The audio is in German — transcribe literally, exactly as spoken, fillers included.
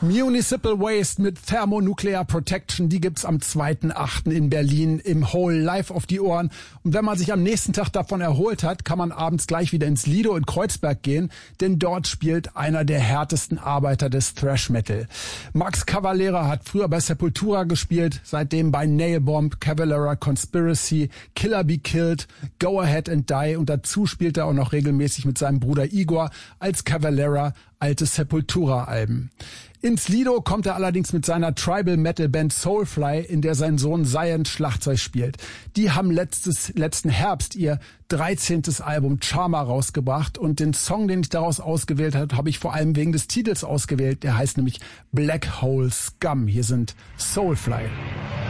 Municipal Waste mit Thermonuclear Protection, die gibt's am zweiten achten in Berlin im Hole live auf die Ohren. Und wenn man sich am nächsten Tag davon erholt hat, kann man abends gleich wieder ins Lido in Kreuzberg gehen, denn dort spielt einer der härtesten Arbeiter des Thrash Metal. Max Cavalera hat früher bei Sepultura gespielt, seitdem bei Nailbomb, Cavalera Conspiracy, Killer Be Killed, Go Ahead and Die und dazu spielt er auch noch regelmäßig mit seinem Bruder Igor als Cavalera alte Sepultura-Alben. Ins Lido kommt er allerdings mit seiner Tribal-Metal-Band Soulfly, in der sein Sohn Zion Schlagzeug spielt. Die haben letztes, letzten Herbst ihr dreizehntes Album Charma rausgebracht und den Song, den ich daraus ausgewählt habe, habe ich vor allem wegen des Titels ausgewählt. Der heißt nämlich Black Hole Scum. Hier sind Soulfly.